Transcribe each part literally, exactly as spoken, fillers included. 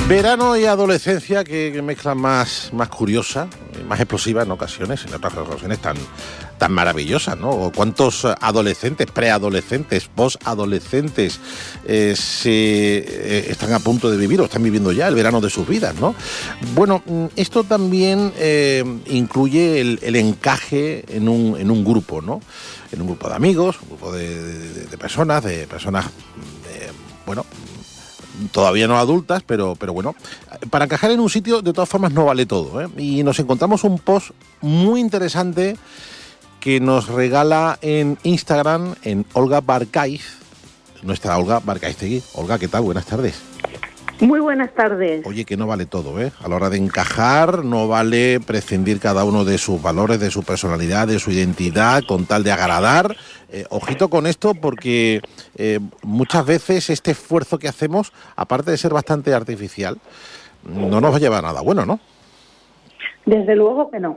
Verano y adolescencia, que, que mezclan más, más curiosa, más explosiva en ocasiones, en otras ocasiones tan, tan maravillosas, ¿no? ¿Cuántos adolescentes, preadolescentes, posadolescentes eh, se eh, están a punto de vivir o están viviendo ya el verano de sus vidas, ¿no? Bueno, esto también eh, incluye el, el encaje en un, en un grupo, ¿no? En un grupo de amigos, un grupo de, de, de personas, de personas, eh, bueno, todavía no adultas, pero, pero bueno, para encajar en un sitio de todas formas no vale todo, ¿eh? Y nos encontramos un post muy interesante que nos regala en Instagram, en Olga Barcaiz, nuestra Olga Barcaiztegui. Olga, ¿qué tal? Buenas tardes. Muy buenas tardes. Oye, que no vale todo, ¿eh? A la hora de encajar no vale prescindir cada uno de sus valores, de su personalidad, de su identidad, con tal de agradar. Eh, ojito con esto, porque eh, muchas veces este esfuerzo que hacemos, aparte de ser bastante artificial, no nos lleva a nada bueno, ¿no? Desde luego que no.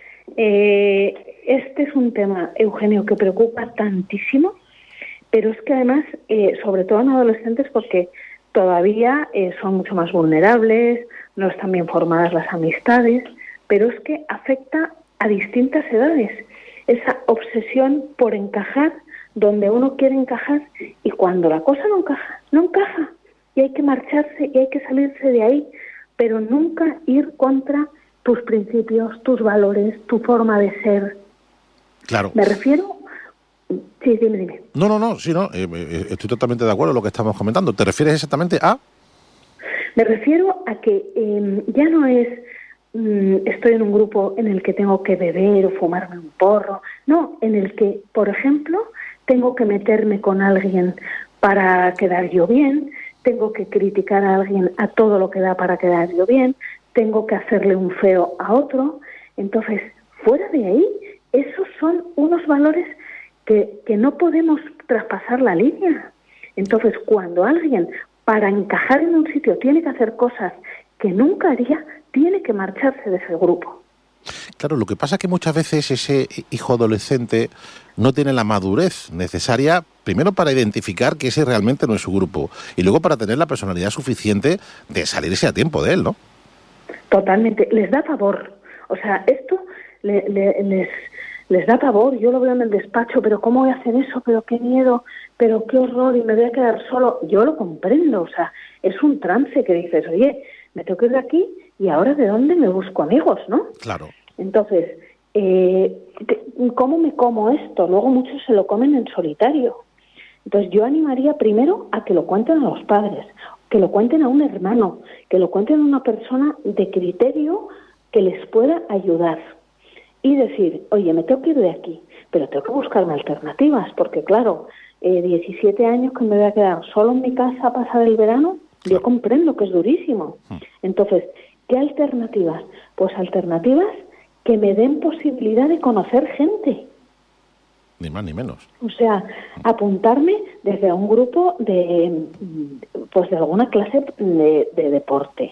Eh, este es un tema, Eugenio, que preocupa tantísimo, pero es que además, eh, sobre todo en adolescentes, porque todavía eh, son mucho más vulnerables, no están bien formadas las amistades, pero es que afecta a distintas edades. Esa obsesión por encajar donde uno quiere encajar, y cuando la cosa no encaja, no encaja, y hay que marcharse y hay que salirse de ahí, pero nunca ir contra tus principios, tus valores, tu forma de ser. Claro. Me refiero... Sí, dime, dime. No, no, no, sí, no, eh, estoy totalmente de acuerdo con lo que estamos comentando. ¿Te refieres exactamente a...? Me refiero a que eh, ya no es mm, estoy en un grupo en el que tengo que beber o fumarme un porro, no, en el que, por ejemplo, tengo que meterme con alguien para quedar yo bien, tengo que criticar a alguien a todo lo que da para quedar yo bien, tengo que hacerle un feo a otro. Entonces, fuera de ahí, esos son unos valores que, que no podemos traspasar la línea. Entonces, cuando alguien, para encajar en un sitio, tiene que hacer cosas que nunca haría, tiene que marcharse de ese grupo. Claro, lo que pasa es que muchas veces ese hijo adolescente no tiene la madurez necesaria, primero para identificar que ese realmente no es su grupo, y luego para tener la personalidad suficiente de salirse a tiempo de él, ¿no? Totalmente. Les da pavor. O sea, esto le, le, les... les da pavor, yo lo veo en el despacho, pero ¿cómo voy a hacer eso? Pero qué miedo, pero qué horror, y me voy a quedar solo. Yo lo comprendo, o sea, es un trance que dices, oye, me tengo que ir de aquí y ahora ¿de dónde me busco amigos, no? Claro. Entonces, eh, ¿cómo me como esto? Luego muchos se lo comen en solitario. Entonces yo animaría primero a que lo cuenten a los padres, que lo cuenten a un hermano, que lo cuenten a una persona de criterio que les pueda ayudar. Y decir, oye, me tengo que ir de aquí, pero tengo que buscarme alternativas, porque claro, eh, diecisiete años que me voy a quedar solo en mi casa a pasar el verano, yo comprendo que es durísimo. Entonces, ¿qué alternativas? Pues alternativas que me den posibilidad de conocer gente. Ni más ni menos. O sea, apuntarme desde un grupo de, pues de alguna clase de, de deporte,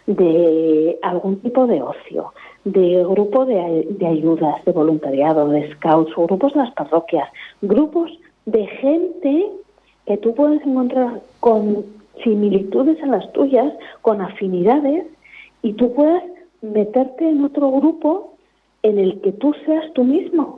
de algún tipo de ocio, de grupo de, de ayudas, de voluntariado, de scouts, o grupos de las parroquias, grupos de gente que tú puedes encontrar con similitudes a las tuyas, con afinidades, y tú puedas meterte en otro grupo en el que tú seas tú mismo.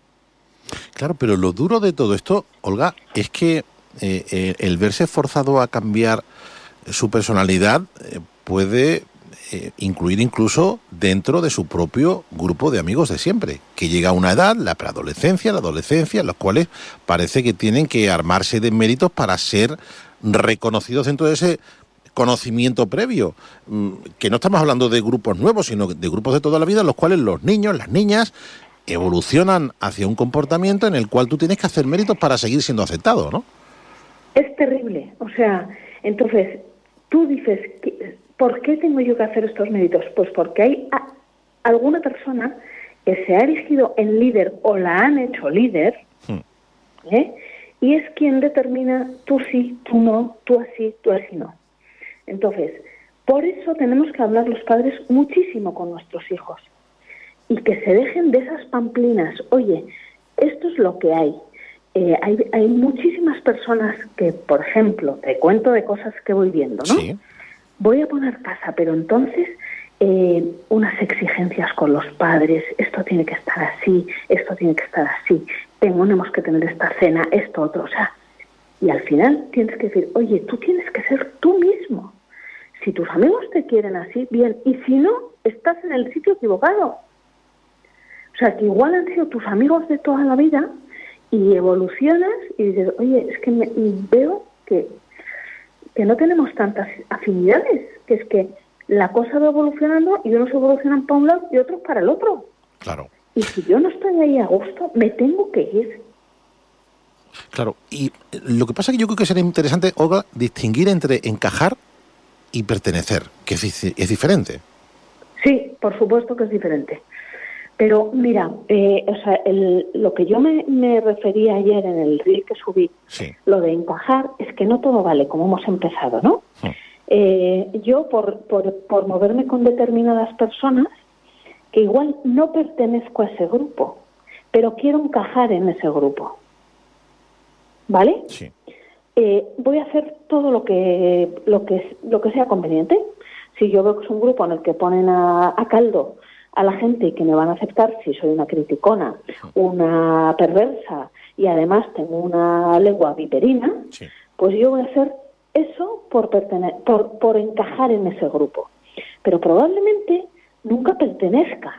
Claro, pero lo duro de todo esto, Olga, es que eh, eh, el verse forzado a cambiar su personalidad eh, puede eh, incluir incluso dentro de su propio grupo de amigos de siempre, que llega a una edad, la preadolescencia, la adolescencia, en los cuales parece que tienen que armarse de méritos para ser reconocidos dentro de ese conocimiento previo, que no estamos hablando de grupos nuevos, sino de grupos de toda la vida, en los cuales los niños, las niñas evolucionan hacia un comportamiento en el cual tú tienes que hacer méritos para seguir siendo aceptado, ¿no? Es terrible. O sea, entonces, tú dices, ¿por qué tengo yo que hacer estos méritos? Pues porque hay a, alguna persona que se ha erigido en líder o la han hecho líder, hmm. ¿eh? Y es quien determina tú sí, tú no, tú así, tú así no. Entonces, por eso tenemos que hablar los padres muchísimo con nuestros hijos. Y que se dejen de esas pamplinas. Oye, esto es lo que hay. Eh, hay. Hay muchísimas personas que, por ejemplo, te cuento de cosas que voy viendo, ¿no? Sí. voy a poner casa, pero entonces eh, unas exigencias con los padres, esto tiene que estar así, esto tiene que estar así, tenemos que tener esta cena, esto, otro, o sea, y al final tienes que decir, oye, tú tienes que ser tú mismo. Si tus amigos te quieren así, bien, y si no, estás en el sitio equivocado. O sea, que igual han sido tus amigos de toda la vida y evolucionas y dices, oye, es que me, veo que, que no tenemos tantas afinidades, que es que la cosa va evolucionando y unos evolucionan para un lado y otros para el otro. Claro. Y si yo no estoy ahí a gusto, me tengo que ir. Claro, y lo que pasa es que yo creo que sería interesante, Olga, distinguir entre encajar y pertenecer, que es, es diferente. Sí, por supuesto que es diferente. Pero mira, eh, o sea, el, lo que yo me, me refería ayer en el reel que subí, sí. Lo de encajar, es que no todo vale, como hemos empezado, ¿no? Sí. Eh, yo, por, por, por moverme con determinadas personas, que igual no pertenezco a ese grupo, pero quiero encajar en ese grupo. ¿Vale? Sí. Eh, voy a hacer todo lo que lo que lo que sea conveniente. Si yo veo que es un grupo en el que ponen a, a caldo a la gente y que me van a aceptar si soy una criticona, una perversa y además tengo una lengua viperina, sí. Pues yo voy a hacer eso por, pertene- por, por encajar en ese grupo. Pero probablemente nunca pertenezca.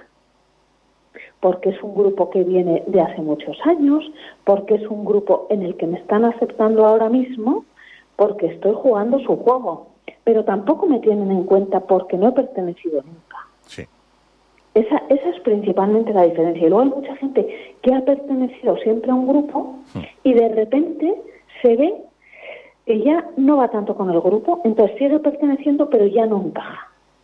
Porque es un grupo que viene de hace muchos años, porque es un grupo en el que me están aceptando ahora mismo, porque estoy jugando su juego, pero tampoco me tienen en cuenta porque no he pertenecido nunca. Sí. Esa, esa es principalmente la diferencia. Y luego hay mucha gente que ha pertenecido siempre a un grupo sí. Y de repente se ve que ya no va tanto con el grupo, entonces sigue perteneciendo, pero ya no encaja.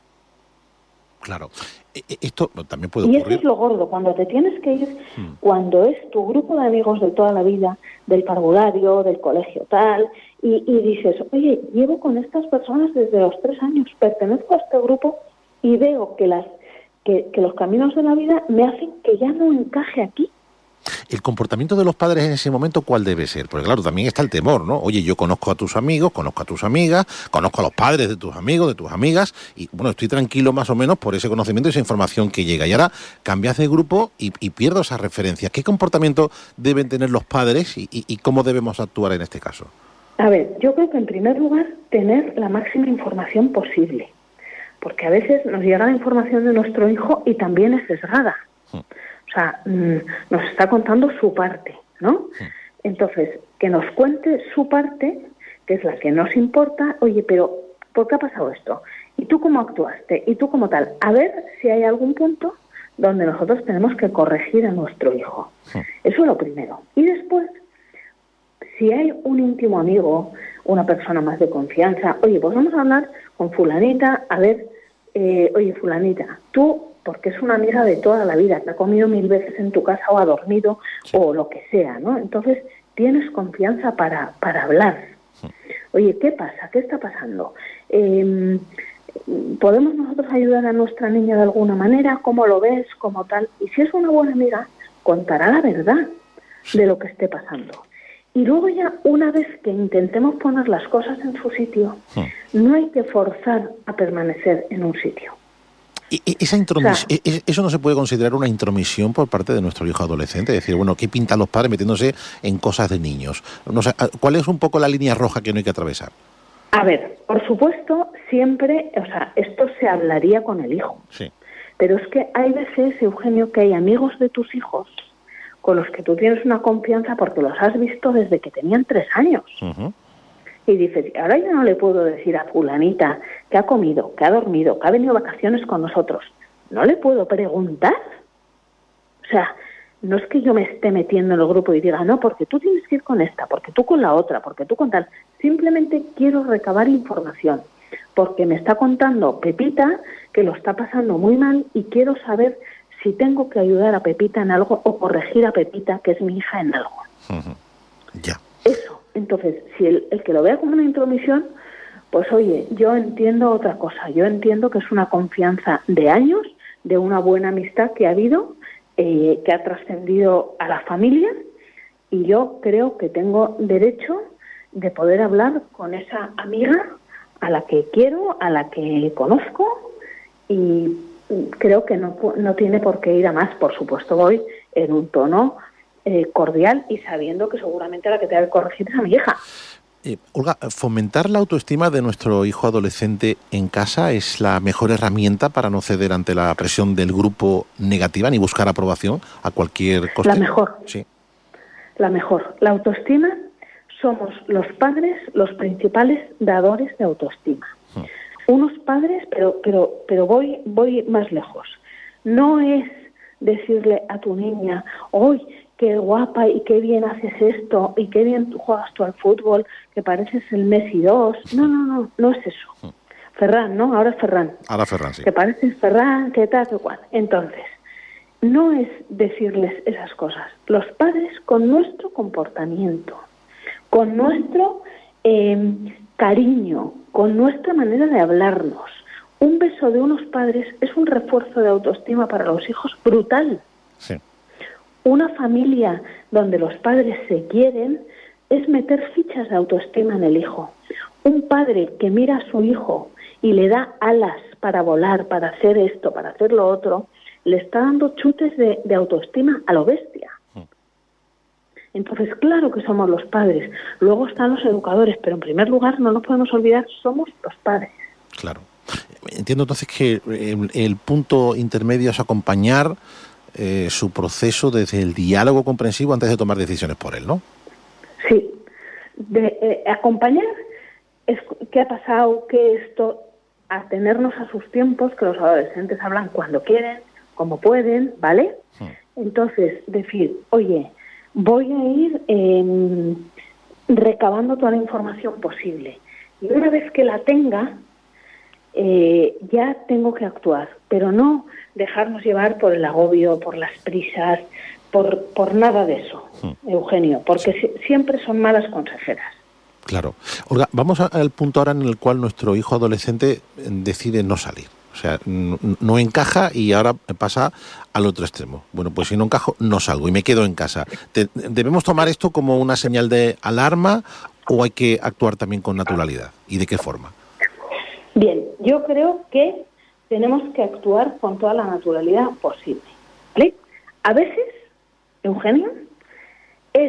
Claro. Esto también puede ocurrir. Y ocurrir. eso es lo gordo, cuando te tienes que ir, hmm. cuando es tu grupo de amigos de toda la vida, del parvulario, del colegio tal, y, y dices, oye, llevo con estas personas desde los tres años, pertenezco a este grupo y veo que las que, que los caminos de la vida me hacen que ya no encaje aquí. El comportamiento de los padres en ese momento, ¿cuál debe ser? Porque claro, también está el temor, ¿no? Oye, yo conozco a tus amigos, conozco a tus amigas, conozco a los padres de tus amigos, de tus amigas, y bueno, estoy tranquilo más o menos por ese conocimiento y esa información que llega. Y ahora cambias de grupo y, y pierdo esas referencias. ¿Qué comportamiento deben tener los padres y, y, y cómo debemos actuar en este caso? A ver, yo creo que en primer lugar, tener la máxima información posible. Porque a veces nos llega la información de nuestro hijo y también es sesgada. Hmm. O sea, nos está contando su parte, ¿no? Entonces, que nos cuente su parte, que es la que nos importa. Oye, pero ¿por qué ha pasado esto? ¿Y tú cómo actuaste? ¿Y tú cómo tal? A ver si hay algún punto donde nosotros tenemos que corregir a nuestro hijo. Eso es lo primero. Y después, si hay un íntimo amigo, una persona más de confianza, oye, pues vamos a hablar con fulanita, a ver, eh, oye, fulanita, tú... porque es una amiga de toda la vida, que ha comido mil veces en tu casa o ha dormido sí. o lo que sea, ¿no? Entonces, tienes confianza para, para hablar. Sí. Oye, ¿qué pasa? ¿Qué está pasando? Eh, ¿Podemos nosotros ayudar a nuestra niña de alguna manera? ¿Cómo lo ves? ¿Cómo tal? Y si es una buena amiga, contará la verdad sí. de lo que esté pasando. Y luego ya, una vez que intentemos poner las cosas en su sitio, sí. no hay que forzar a permanecer en un sitio. Y esa intromisión, claro. ¿Eso no se puede considerar una intromisión por parte de nuestro hijo adolescente? Es decir, bueno, ¿qué pintan los padres metiéndose en cosas de niños? No sé, ¿cuál es un poco la línea roja que no hay que atravesar? A ver, por supuesto, siempre, o sea, esto se hablaría con el hijo. Sí. Pero es que hay veces, Eugenio, que hay amigos de tus hijos con los que tú tienes una confianza porque los has visto desde que tenían tres años. Uh-huh. Y dices, ahora yo no le puedo decir a fulanita que ha comido, que ha dormido, que ha venido de vacaciones con nosotros. ¿No le puedo preguntar? O sea, no es que yo me esté metiendo en el grupo y diga, no, porque tú tienes que ir con esta, porque tú con la otra, porque tú con tal. Simplemente quiero recabar información, porque me está contando Pepita que lo está pasando muy mal y quiero saber si tengo que ayudar a Pepita en algo o corregir a Pepita, que es mi hija, en algo. Uh-huh. Ya. Eso. Entonces, si el, el que lo vea como una intromisión, pues oye, yo entiendo otra cosa. Yo entiendo que es una confianza de años, de una buena amistad que ha habido, eh, que ha trascendido a la familia, y yo creo que tengo derecho de poder hablar con esa amiga a la que quiero, a la que conozco, y creo que no, no tiene por qué ir a más. Por supuesto, voy en un tono eh, cordial y sabiendo que seguramente la que tenga que corregir es a mi hija. Eh, Olga, ¿fomentar la autoestima de nuestro hijo adolescente en casa es la mejor herramienta para no ceder ante la presión del grupo negativa ni buscar aprobación a cualquier coste? La mejor. Sí. La mejor. La autoestima, somos los padres los principales dadores de autoestima. Hmm. Unos padres, pero pero pero voy voy más lejos. No es decirle a tu niña, hoy qué guapa y qué bien haces esto y qué bien tú juegas tú al fútbol, que pareces el Messi dos. No, no, no, no es eso. Hmm. Ferran, ¿no? Ahora Ferran. Ahora Ferran, sí. Que pareces Ferran, que tal, que cual. Entonces, no es decirles esas cosas. Los padres, con nuestro comportamiento, con nuestro eh, cariño, con nuestra manera de hablarnos, un beso de unos padres es un refuerzo de autoestima para los hijos brutal. Sí. Una familia donde los padres se quieren es meter fichas de autoestima en el hijo. Un padre que mira a su hijo y le da alas para volar, para hacer esto, para hacer lo otro, le está dando chutes de, de autoestima a lo bestia. Entonces, claro que somos los padres. Luego están los educadores, pero en primer lugar, no nos podemos olvidar, somos los padres. Claro. Entiendo entonces que el, el punto intermedio es acompañar eh, su proceso desde el diálogo comprensivo antes de tomar decisiones por él, ¿no? Sí. De, eh, acompañar es qué ha pasado, qué esto, atenernos a sus tiempos, que los adolescentes hablan cuando quieren, como pueden, ¿vale? Hmm. Entonces, decir, oye, voy a ir eh, recabando toda la información posible. Y una vez que la tenga, eh, ya tengo que actuar, pero no dejarnos llevar por el agobio, por las prisas, por, por nada de eso, hmm. Eugenio, porque sí. si, siempre son malas consejeras. Claro. Olga, vamos al punto ahora en el cual nuestro hijo adolescente decide no salir. O sea, no, no encaja y ahora pasa al otro extremo. Bueno, pues si no encajo, no salgo y me quedo en casa. ¿Te, ¿Debemos tomar esto como una señal de alarma o hay que actuar también con naturalidad? ¿Y de qué forma? Bien, yo creo que tenemos que actuar con toda la naturalidad posible, ¿vale? A veces, Eugenio, es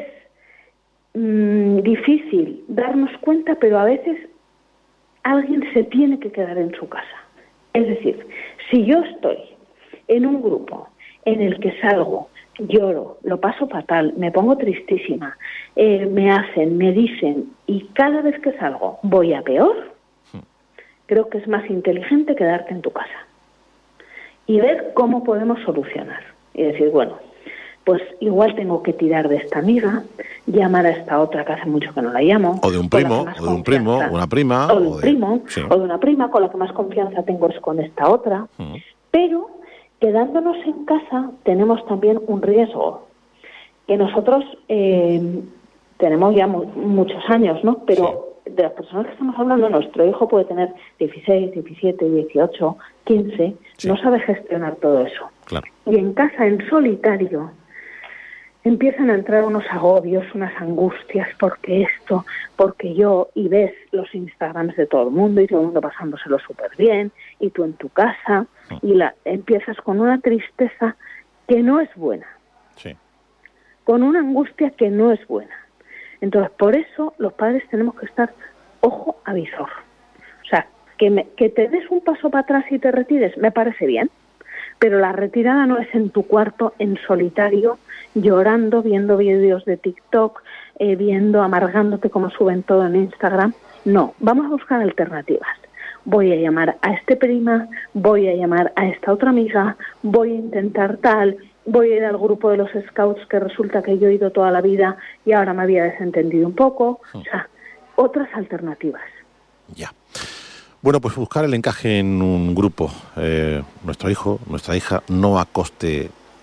mmm, difícil darnos cuenta, pero a veces alguien se tiene que quedar en su casa. Es decir, si yo estoy en un grupo en el que salgo, lloro, lo paso fatal, me pongo tristísima, eh, me hacen, me dicen, y cada vez que salgo voy a peor, creo que es más inteligente quedarte en tu casa y ver cómo podemos solucionar. Y decir, bueno, pues igual tengo que tirar de esta amiga, llamar a esta otra que hace mucho que no la llamo. O de un primo, o de un primo, una prima. O de un o de, primo, sí. o de una prima con la que más confianza tengo es con esta otra. Uh-huh. Pero quedándonos en casa tenemos también un riesgo. Que nosotros eh, tenemos ya mu- muchos años, ¿no? Pero sí. de las personas que estamos hablando, nuestro hijo puede tener dieciséis, diecisiete, dieciocho, quince, sí. no sabe gestionar todo eso. Claro. Y en casa, en solitario, empiezan a entrar unos agobios, unas angustias, porque esto, porque yo, y ves los Instagrams de todo el mundo y todo el mundo pasándoselo súper bien, y tú en tu casa, y la empiezas con una tristeza que no es buena, sí. con una angustia que no es buena. Entonces, por eso los padres tenemos que estar ojo a visor. O sea, que, me, que te des un paso para atrás y te retires, me parece bien, pero la retirada no es en tu cuarto, en solitario, llorando, viendo vídeos de TikTok, eh, viendo, amargándote como suben todo en Instagram. No, vamos a buscar alternativas. Voy a llamar a este prima, voy a llamar a esta otra amiga, voy a intentar tal, voy a ir al grupo de los scouts que resulta que yo he ido toda la vida y ahora me había desentendido un poco. O sea, otras alternativas. Ya. Bueno, pues buscar el encaje en un grupo. Eh, nuestro hijo, nuestra hija, no a coste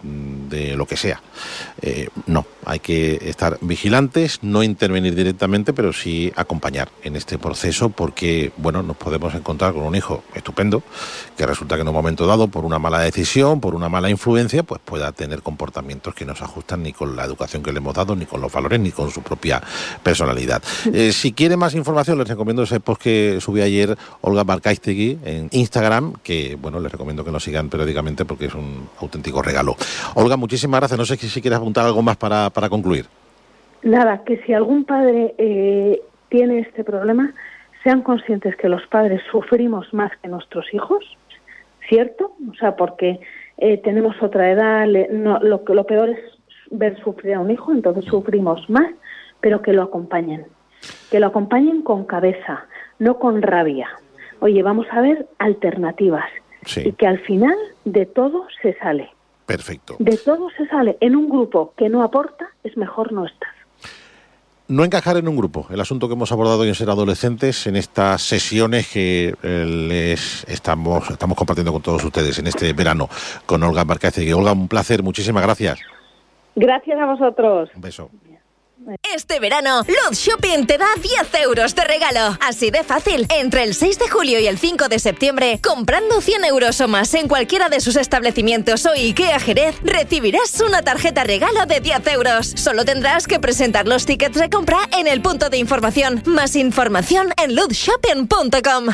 de lo que sea. Eh, no, hay que estar vigilantes, no intervenir directamente, pero sí acompañar en este proceso, porque, bueno, nos podemos encontrar con un hijo estupendo, que resulta que en un momento dado, por una mala decisión, por una mala influencia, pues pueda tener comportamientos que no se ajustan ni con la educación que le hemos dado, ni con los valores, ni con su propia personalidad. Eh, si quiere más información, les recomiendo ese post que subí ayer Olga Barkaistegui en Instagram, que, bueno, les recomiendo que nos sigan periódicamente porque es un auténtico regalo. Olga, muchísimas gracias. No sé si quieres apuntar algo más para, para concluir. Nada, que si algún padre eh, tiene este problema, sean conscientes que los padres sufrimos más que nuestros hijos, ¿cierto? O sea, porque eh, tenemos otra edad, le, no, lo, lo peor es ver sufrir a un hijo, entonces sufrimos más, pero que lo acompañen. Que lo acompañen con cabeza, no con rabia. Oye, vamos a ver alternativas. Sí. Y que al final de todo se sale. Perfecto. De todo se sale. En un grupo que no aporta, es mejor no estar. No encajar en un grupo. El asunto que hemos abordado hoy en Ser Adolescentes, en estas sesiones que eh, les estamos, estamos compartiendo con todos ustedes en este verano con Olga Barkaistegui. Olga, un placer. Muchísimas gracias. Gracias a vosotros. Un beso. Este verano, Luz Shopping te da diez euros de regalo. Así de fácil. Entre el seis de julio y el cinco de septiembre, comprando cien euros o más en cualquiera de sus establecimientos o IKEA Jerez, recibirás una tarjeta regalo de diez euros. Solo tendrás que presentar los tickets de compra en el punto de información. Más información en luz shopping punto com.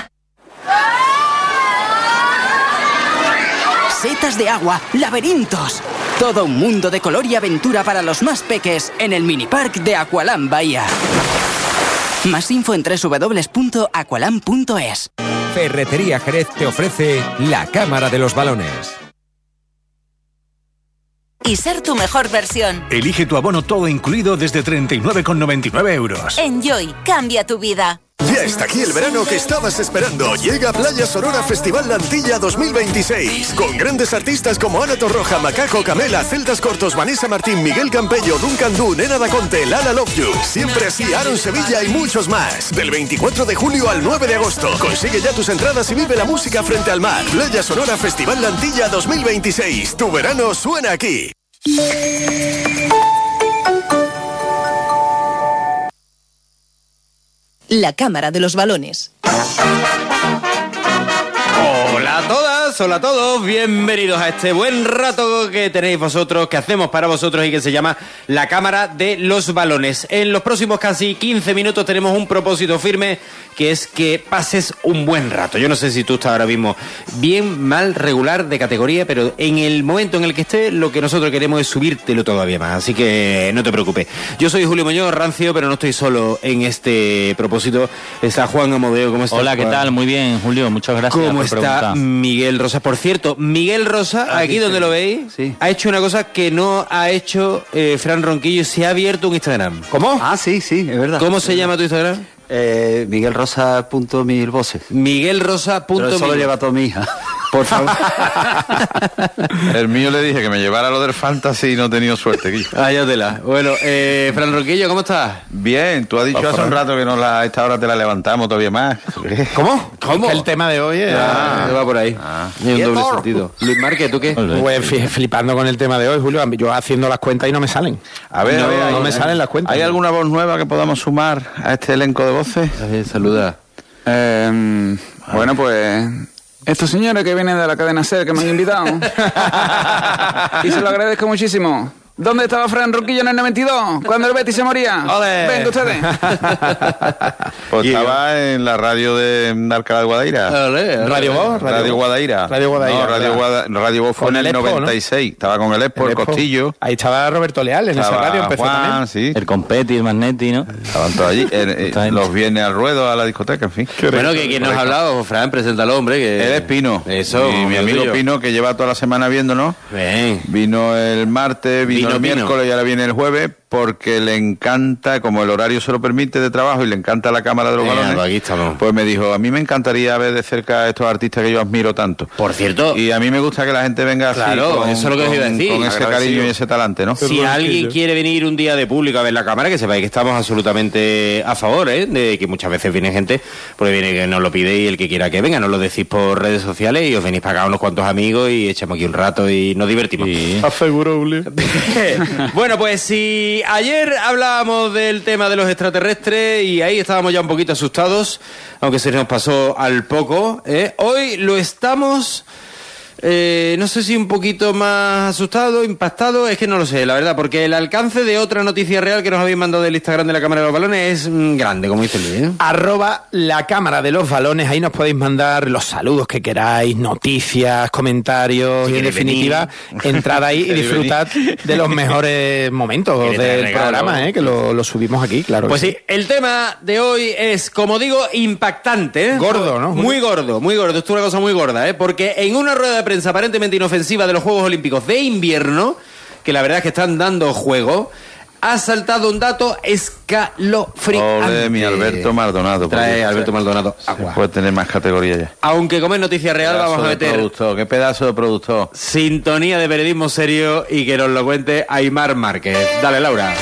Setas de agua, laberintos. Todo un mundo de color y aventura para los más peques en el minipark de Aqualand Bahía. Más info en doble u doble u doble u punto aqualand punto es. Ferretería Jerez te ofrece la Cámara de los Balones. Y ser tu mejor versión. Elige tu abono todo incluido desde treinta y nueve con noventa y nueve euros. Enjoy, cambia tu vida. Ya está aquí el verano que estabas esperando. Llega Playa Sonora Festival Lantilla dos mil veintiséis. Con grandes artistas como Ana Torroja, Macaco, Camela, Celtas Cortos, Vanessa Martín, Miguel Campello, Duncan Du, Nena Daconte, Lala Love You, Siempre Así, Aaron Sevilla y muchos más. Del veinticuatro de julio al nueve de agosto. Consigue ya tus entradas y vive la música frente al mar. Playa Sonora Festival Lantilla dos mil veintiséis. Tu verano suena aquí. La Cámara de los Balones. Hola a todas, hola a todos, bienvenidos a este buen rato que tenéis vosotros, que hacemos para vosotros y que se llama La Cámara de los Balones. En los próximos casi quince minutos tenemos un propósito firme, que es que pases un buen rato. Yo no sé si tú estás ahora mismo bien, mal, regular, de categoría, pero en el momento en el que estés, lo que nosotros queremos es subírtelo todavía más, así que no te preocupes. Yo soy Julio Muñoz, rancio, pero no estoy solo en este propósito. Está Juan Amodeo, ¿cómo estás? Hola, ¿qué Juan? tal? Muy bien, Julio, muchas gracias ¿Cómo por está preguntar. Miguel Rosa? Por cierto, Miguel Rosa, aquí, aquí donde sí. lo veis, sí. ha hecho una cosa que no ha hecho eh, Fran Ronquillo, se ha abierto un Instagram. ¿Cómo? Ah, sí, sí, es verdad. ¿Cómo se llama tu Instagram? Eh, Miguel Rosa punto mil voces. Miguel Rosa punto Pero eso lo lleva toda mi hija. Por favor. El mío le dije que me llevara lo del fantasy y no he tenido suerte, Guillo. Váyatela. Bueno, eh, Fran Ronquillo, ¿cómo estás? Bien, tú has dicho hace un rato que no la, a esta hora te la levantamos todavía más. ¿Cómo? ¿Cómo? Es que el tema de hoy es... Ah, va por ahí. Ah. Hay un doble sentido. Luis Márquez, ¿tú qué? Pues flipando con el tema de hoy, Julio. Yo haciendo las cuentas y no me salen. A ver, no, a ver, no hay, me salen las cuentas. ¿Hay alguna voz nueva que podamos sumar a este elenco de voces? Saluda. Eh, bueno, pues... Estos señores que vienen de la cadena SER que me han invitado. Y se lo agradezco muchísimo. ¿Dónde estaba Fran Ronquillo en el noventa y dos? Cuando el Betis se moría. ¡Ole! Venga ustedes. Pues estaba en la radio de, de Alcalá de Guadaira. ¡Ole! ¿Radio Voz? Radio, radio Guadaira. Radio Guadaira. No, Radio, Guada, radio Voz fue en el, el Expo, noventa y seis. ¿No? Estaba con el Expo, el, el Expo. Costillo. Ahí estaba Roberto Leal en estaba esa radio. Empezó Juan, también. Sí. El Competi, el Magneti, ¿no? Estaban todos allí. El, el, los viernes al ruedo, a la discoteca, en fin. Bueno, que quien nos ha hablado, Fran, preséntalo, hombre. Que... Él es Pino. Eso. Y mi amigo tuyo. Pino, que lleva toda la semana viéndonos. Ven. Vino el martes, vino, vino el miércoles Pino. Y ahora viene el jueves. porque le encanta, como el horario se lo permite de trabajo y le encanta la Cámara de los Eh, Balones, aquí estamos. pues me dijo, a mí me encantaría ver de cerca a estos artistas que yo admiro tanto. Por cierto. Y a mí me gusta que la gente venga así, Claro, con, eso es lo que os iba a con- decir. con ese Agradecido. cariño y ese talante, ¿no? Si alguien quiere venir un día de público a ver la cámara, que sepáis que estamos absolutamente a favor, ¿eh? De que muchas veces viene gente, porque viene que nos lo pide y el que quiera que venga, nos lo decís por redes sociales y os venís para acá unos cuantos amigos y echamos aquí un rato y nos divertimos. Asegurable. Bueno, pues si ayer hablábamos del tema de los extraterrestres y ahí estábamos ya un poquito asustados, aunque se nos pasó al poco, ¿eh? Hoy lo estamos... Eh, no sé si un poquito más asustado, impactado, es que no lo sé, la verdad, porque el alcance de otra noticia real que nos habéis mandado del Instagram de la Cámara de los Balones es mm, grande, como dice Luis, ¿eh? Arroba la Cámara de los Balones, ahí nos podéis mandar los saludos que queráis, noticias, comentarios, Si y en queréis definitiva, venir. entrad ahí y Queréis disfrutad de los mejores momentos Queréis del traer regalo. programa, ¿eh? Que lo, lo subimos aquí, claro. Pues que sí, el tema de hoy es, como digo, impactante, ¿eh? Gordo, ¿no? Muy gordo, muy gordo, esto es una cosa muy gorda, ¿eh? Porque en una rueda de prensa aparentemente inofensiva de los Juegos Olímpicos de invierno, que la verdad es que están dando juego, ha saltado un dato escalofriante. Ole, mi Alberto Maldonado. Trae porque Alberto Maldonado se agua. puede tener más categoría ya. Aunque como es noticia real, Pedazo vamos a de meter productor, qué pedazo de productor. sintonía de periodismo serio y que nos lo cuente Aimar Márquez. Dale, Laura.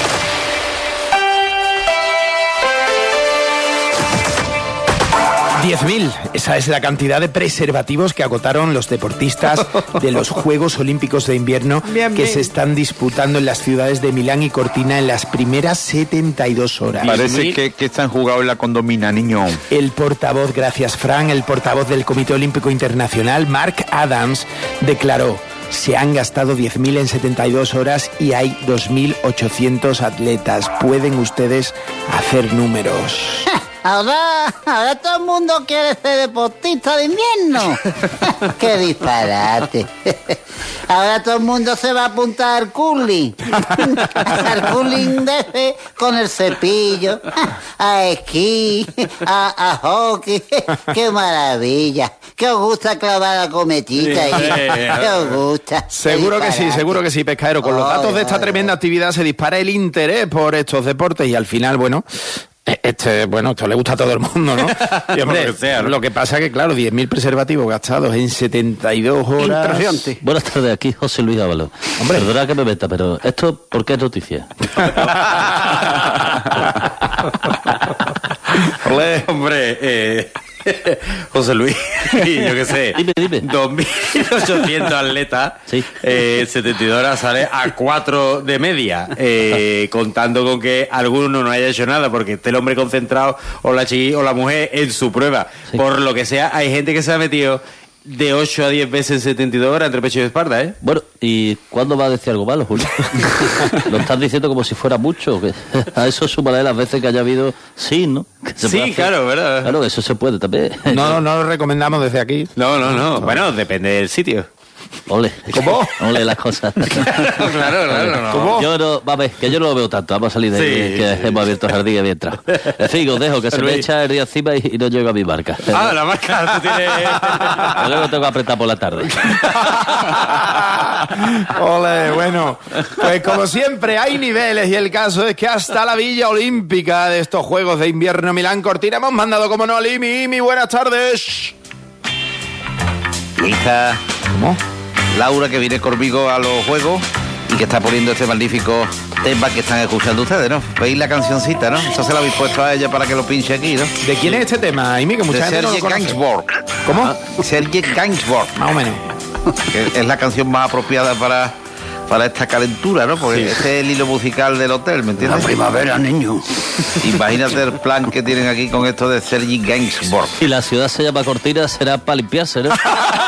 diez mil, esa es la cantidad de preservativos que agotaron los deportistas de los Juegos Olímpicos de Invierno Bien, que bien. se están disputando en las ciudades de Milán y Cortina en las primeras setenta y dos horas. Parece que, que están jugados en la condomina, niño. El portavoz, gracias Fran, el portavoz del Comité Olímpico Internacional, Mark Adams, declaró: se han gastado diez mil en setenta y dos horas y hay dos mil ochocientos atletas. Pueden ustedes hacer números. Ahora, ahora todo el mundo quiere ser deportista de invierno. ¡Qué disparate! Ahora todo el mundo se va a apuntar al curling. Al curling de ese con el cepillo. A esquí, a, a hockey. ¡Qué maravilla! ¿Qué os gusta clavar la cometita ahí? ¿Qué os gusta? Seguro que sí, seguro que sí, Pescadero. Con los datos de esta tremenda actividad se dispara el interés por estos deportes y al final, bueno... Este, bueno, esto le gusta a todo el mundo, ¿no? Y, hombre, Lo que sea, ¿no? lo que pasa que, claro, diez mil preservativos gastados en setenta y dos horas... Impresionante. Buenas tardes, aquí José Luis Ábalos. Hombre. Perdona que me meta, pero ¿esto por qué es noticia? Olé, hombre, eh, José Luis, y yo qué sé, Dime, dime. dos mil ochocientos atletas, Sí. eh, setenta y dos horas sale a cuatro de media, eh, contando con que alguno no haya hecho nada porque esté el hombre concentrado o la chiqui o la mujer en su prueba. Sí. Por lo que sea, hay gente que se ha metido de ocho a diez veces en setenta y dos horas entre pecho y espalda, ¿eh? Bueno, ¿y cuándo va a decir algo malo, Julio? Lo estás diciendo como si fuera mucho. Que a eso súmale las veces que haya habido sí, ¿no? Que se Sí, puede hacer. claro, ¿verdad? Claro, eso se puede también. No, no lo recomendamos desde aquí. No, no, no. Bueno, depende del sitio. Ole. ¿Cómo? Ole las cosas. claro, claro, no. ¿Cómo? Yo no, va a ver, que yo no lo veo tanto. Vamos a salir de ahí, Sí, que sí. hemos abierto jardín y bien entrado. En fin, os dejo, que se me Luis. echa el día encima y, y no llego a mi barca. Ah, la marca, tú tienes... Luego tengo que apretar por la tarde. Ole, bueno, pues como siempre hay niveles y el caso es que hasta la Villa Olímpica de estos Juegos de Invierno Milán Cortina hemos mandado, como no, a Limi. Imi, buenas tardes. Hija ¿Cómo? Laura, que viene conmigo a los juegos y que está poniendo este magnífico tema que están escuchando ustedes, ¿no? ¿Veis la cancioncita, no? Eso se lo habéis puesto a ella para que lo pinche aquí, ¿no? ¿De quién es este tema, Imi? Que mucha De gente no lo Serge conoce. Gainsbourg. ¿Cómo? Serge Gainsbourg, Más o menos. que es la canción más apropiada para, para esta calentura, ¿no? Porque este es el hilo musical del hotel, ¿me entiendes? primavera, niño. Imagínate el plan que tienen aquí con esto de Serge Gainsbourg. Y la ciudad se llama Cortina, será para limpiarse, ¿no?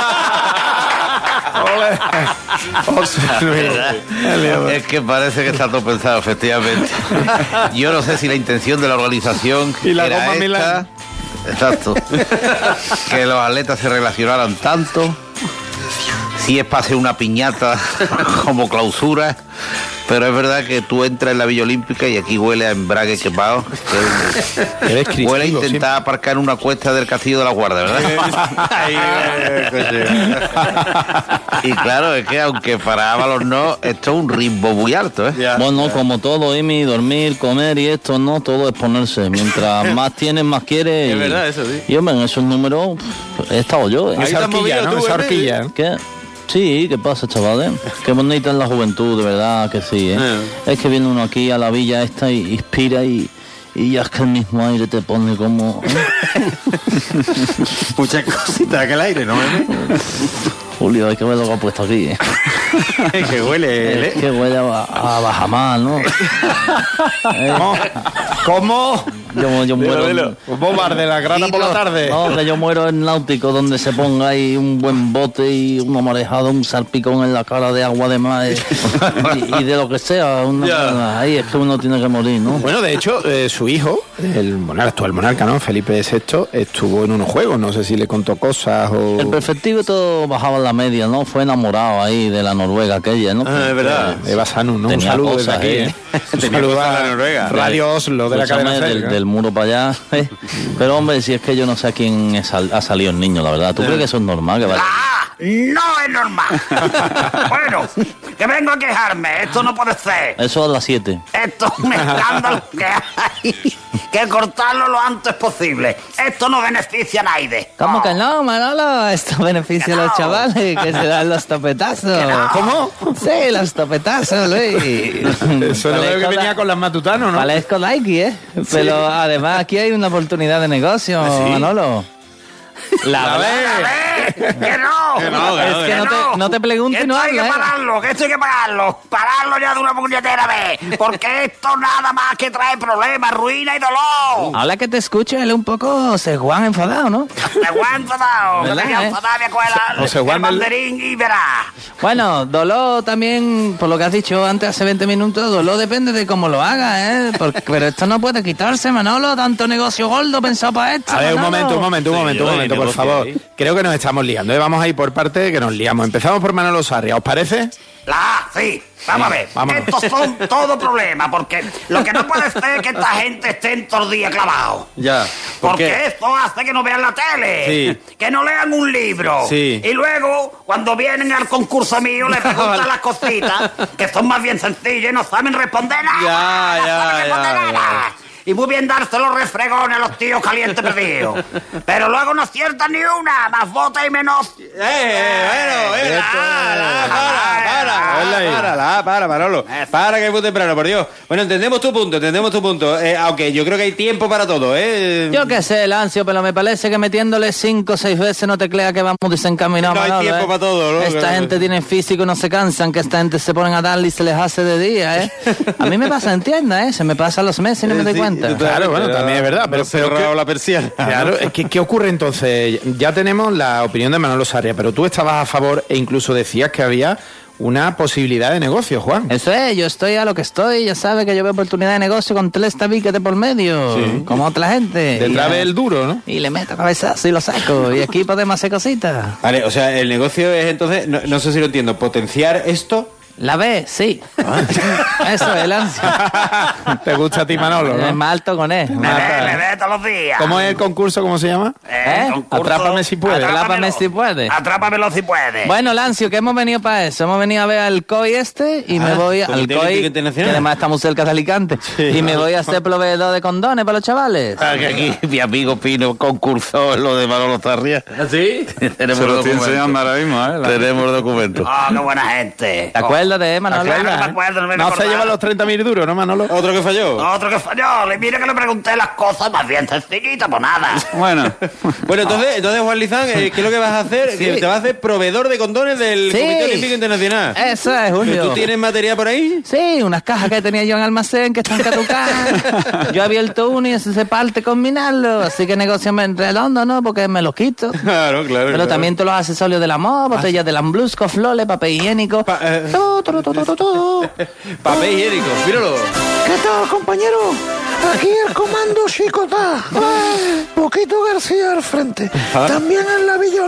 Ole. José Luis. Es que parece que está todo pensado, efectivamente. Yo no sé si la intención de la organización Y la era goma esta. Milán. Exacto. Que los atletas se relacionaran tanto. Si es para hacer una piñata como clausura. Pero es verdad que tú entras en la Villa Olímpica y aquí huele a embrague quemado. Que huele a intentar siempre aparcar en una cuesta del Castillo de la Guardia, ¿verdad? Y claro, es que aunque para Ábalos no, esto es un ritmo muy alto, ¿eh? Yeah, bueno, yeah. Como todo, Emi, dormir, comer y esto, no, todo es ponerse. Mientras más tienes, más quieres. Es y, verdad, eso sí. Y hombre, en esos números he estado yo. ¿eh? Esa horquilla, ¿no? Esa horquilla. ¿Qué? Sí, ¿qué pasa, chavales? Qué bonita es la juventud, de verdad que sí, ¿eh? Yeah. Es que viene uno aquí a la villa esta y inspira y... Y ya es que el mismo aire te pone como... ¿eh? Muchas cositas que el aire, ¿no? Julio, hay que ver lo que ha puesto aquí, ¿eh? Que huele... Es que huele a, a Bajamar, ¿no? ¿Eh? ¿Cómo? Yo, yo muero... Dilo, dilo. Bombar de la grana por la tarde. No, que yo muero en náutico, donde se ponga ahí un buen bote y una marejada, un salpicón en la cara de agua de mar y, y de lo que sea. Una, yeah. Ahí es que uno tiene que morir, ¿no? Bueno, de hecho, eh, su hijo, el monarca, actual monarca, ¿no? Felipe sexto, estuvo en unos juegos, no sé si le contó cosas o... El perfectivo todo bajaba en la media, ¿no? Fue enamorado ahí de la Noruega aquella, ¿no? Ah, es verdad. De Eva Sanu, ¿no? Un saludo desde aquí, ¿eh? Un saludo a la Noruega. Radio Oslo, de la cadena del, del muro para allá. ¿eh? Pero hombre, si es que yo no sé a quién es, ha salido el niño, la verdad. ¿Tú crees que eso es normal? Que vaya? ¡Ah! ¡No es normal! Bueno, que vengo a quejarme. Esto no puede ser. Eso a las siete. Esto es un escándalo que hay que cortarlo lo antes posible. Esto no beneficia a nadie. ¿Cómo no. que no, Manolo? Esto beneficia no. a los chavales que se dan los topetazos. No. ¿Cómo? Sí, los topetazos, Luis. Eso no es que venía con las matutanos, ¿no? Parezco Nike, ¿eh? Sí. Pero además aquí hay una oportunidad de negocio, ¿sí? Manolo. La, la ve. Que no, que no, que es que, que no, te, no te preguntes y no hablas. Esto hay que pararlo, que esto hay que pararlo. Pararlo ya de una puñetera vez. Porque esto nada más que trae problemas, ruina y dolor. Ahora que te escucho, él es un poco Sejuán enfadado, ¿no? Sejuán enfadado. Que tenía enfadado mi escuela, el banderín y verás. Bueno, dolor también, por lo que has dicho antes, hace veinte minutos, dolor depende de cómo lo hagas, ¿eh? Porque, pero esto no puede quitarse, Manolo. Tanto negocio gordo pensado para esto. A ver, Manolo. un momento, un momento, un momento, un momento, por favor. Creo que nos estamos liando, ¿eh? Vamos a ir por parte que nos liamos. Empezamos por Manolo Sarria, ¿os parece? La, sí. Vamos sí, a ver. Vámonos. Estos son todo problemas, porque lo que no puede ser es que esta gente esté todos los días clavados. Ya. ¿Por porque qué? Esto hace que no vean la tele, sí. que no lean un libro. Sí. Y luego, cuando vienen al concurso mío, les preguntan las cositas, que son más bien sencillas y no saben responder nada. Ya, no ya, saben responder ya, nada. ya. Y muy bien darse los refregones a los tíos calientes perdidos. Pero luego no acierta ni una, más vota y menos... ¡Eh, eh, bueno, eh! ¡Para, para, para, para, para, Manolo! Para, que es muy temprano, por Dios. Bueno, entendemos tu punto, entendemos tu punto. Eh, aunque yo creo que hay tiempo para todo, ¿eh? Yo qué sé, Lancio, pero me parece que metiéndole cinco o seis veces no te creas que vamos desencaminados, No hay Manolo, tiempo ¿eh? para todo, ¿no? Esta claro. gente tiene físico y no se cansan, que esta gente se ponen a darle y se les hace de día, ¿eh? A mí me pasa en tienda, ¿eh? Se me pasan los meses y no me doy sí, cuenta. Claro, bueno, también es verdad, pero, pero cerrado la persiana. Claro, es que, ¿qué ocurre entonces? Ya tenemos la opinión de Manolo Sarria, pero tú estabas a favor e incluso decías que había una posibilidad de negocio, Juan. Eso es, yo estoy a lo que estoy, ya sabes que yo veo oportunidad de negocio con tres tabiques de por medio, sí. Como otra gente. Detrás del duro, ¿no? Y le meto cabezazo y lo saco, y aquí podemos hacer cositas. Vale, o sea, el negocio es entonces, no, no sé si lo entiendo, potenciar esto... La B, sí. Eso es el ansia. ¿Te gusta a ti, Manolo, no? Es más alto con él. Me ve, me ve todos los días. ¿Cómo es el concurso? ¿Cómo se llama? Eh, ¿Eh? concurso, Atrápame si puedes. Atrápame si puedes. Atrápamelo si puedes. Bueno, Lancio, que hemos venido para eso. Hemos venido a ver al C O I este y ah, me voy al C O I, que además estamos cerca de Alicante. Sí. Y me voy a ser proveedor de condones para los chavales. Ah, que aquí mi amigo Pino concursó en lo de Manolo Sarria. ¿Sí? Tenemos Se lo estoy enseñando ahora mismo, ¿eh? La... Tenemos documentos. Oh, qué buena gente. ¿Te acuerdas de Manolo? No me acuerdo, no me No se llevan los treinta mil duros, ¿no, Manolo? Otro que falló. Otro que falló. Le mire que le pregunté las cosas más bien sencillitas, pues nada. Bueno. Bueno, entonces, entonces Juan Lizán, eh, ¿qué es lo que vas a hacer? Sí. Que te vas a hacer proveedor de condones del Sí. Comité Olímpico Internacional. Eso es, Julio. ¿Tú tienes material por ahí? Sí, unas cajas que tenía yo en almacén que están caducadas. Yo he abierto uno y eso se parte combinarlo. Así que negocio redondo, ¿no? Porque me lo quito. Claro, claro. Pero claro. también todos los accesorios del amor, botellas de Lambrusco, flores, papel higiénico. Pa eh. Tu, tu, tu, tu, tu, tu. Papel higiénico, míralo. ¿Qué tal, compañero? Aquí el comando Chicotá. Poquito García al frente. También en la Villa Olímpica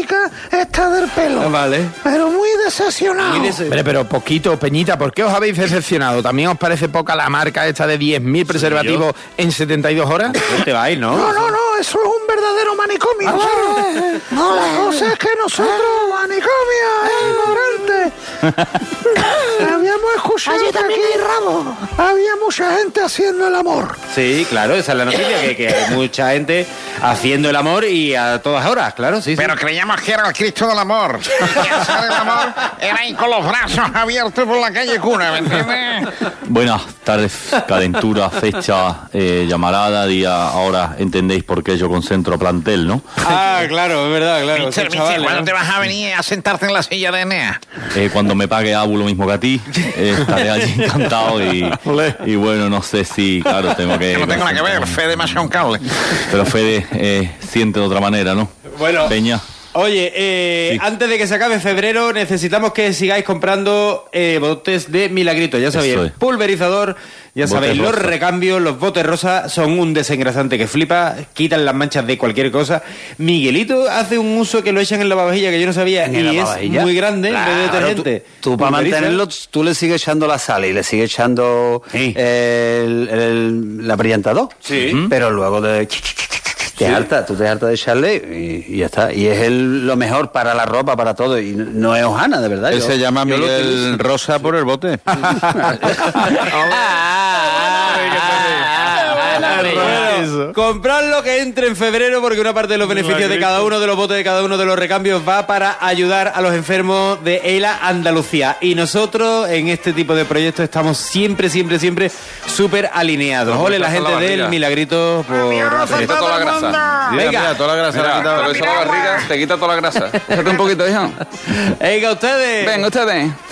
técnica esta del pelo. Vale. Pero muy decepcionado. Muy dese- Hombre, pero poquito, Peñita, ¿por qué os habéis decepcionado? ¿También os parece poca la marca esta de diez mil preservativos en setenta y dos horas? No te vais, ¿no? No, no, no, eso es un verdadero manicomio. ¿sabes? La cosa es que nosotros, manicomio, ignorante. Habíamos escuchado Allí que también aquí hay rabo. había mucha gente haciendo el amor. Sí, claro, esa es la noticia, que, que hay mucha gente haciendo el amor y a todas horas, claro, sí, sí. Pero creíamos que era el Cristo del amor. Y hacer el amor era ahí con los brazos abiertos por la calle Cuna, ¿me entiendes? Buenas tardes, calentura, fecha, eh, llamarada, día, ahora entendéis por qué yo concentro plantel, ¿no? Ah, claro, es verdad, claro. Mister, esos mister, chavales, ¿cuándo ¿no? te vas a venir a sentarte en la silla de Enea? Eh, cuando me pague Abu lo mismo que a ti, eh, estaré allí encantado y, y bueno, no sé si, claro, tengo que... Que no tengo nada que ver, Fede me ha echado un cable. Pero Fede eh, siente de otra manera, ¿no? Bueno. Peña. Oye, eh, Sí. antes de que se acabe febrero, necesitamos que sigáis comprando eh, botes de Milagrito. Ya sabéis, Eso el es. pulverizador, ya Botes sabéis, los rosa. recambios, los botes rosa son un desengrasante que flipa, quitan las manchas de cualquier cosa. Miguelito hace un uso que lo echan en la lavavajilla que yo no sabía ¿En y la es lavavajilla? muy grande Claro, en vez de detergente. Tú, tú para Pulveriza. mantenerlo, tú le sigues echando la sal y le sigues echando Sí. el, el, la brillantador. Sí. Pero luego de... Te harta, tú te hartas de echarle y, y ya está. Y es el, lo mejor para la ropa, para todo. Y no es hojana, de verdad. Él Yo- se llama yo lo Miguel utilizo. Rosa por el bote. Bueno, comprad lo que entre en febrero porque una parte de los beneficios de cada uno de los botes de cada uno de los recambios va para ayudar a los enfermos de ELA Andalucía. Y nosotros en este tipo de proyectos estamos siempre, siempre, siempre súper alineados. Pero Ole la cortas gente la del barriga. Milagrito por hacer esto. toda la grasa. Mira, Venga. mira, toda la grasa Mira, la ha quitado. te lo hizo la barriga, te quita toda la grasa. Échate un poquito, hijo. Venga, ustedes. Venga, ustedes.